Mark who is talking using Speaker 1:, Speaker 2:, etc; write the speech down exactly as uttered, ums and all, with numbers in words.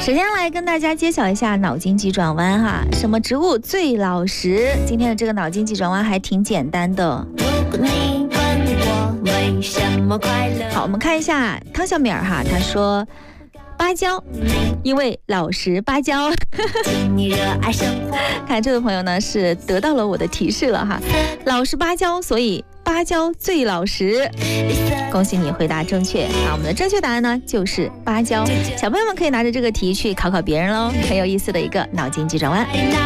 Speaker 1: 首先来跟大家揭晓一下脑筋急转弯哈，什么植物最老实？今天的这个脑筋急转弯还挺简单的。好，我们看一下汤小米儿哈，他说芭蕉，因为老实巴交。看这位朋友呢是得到了我的提示了哈，老实巴交，所以芭蕉最老实。恭喜你回答正确啊！我们的正确答案呢就是芭蕉。小朋友们可以拿着这个题去考考别人喽，很有意思的一个脑筋急转弯。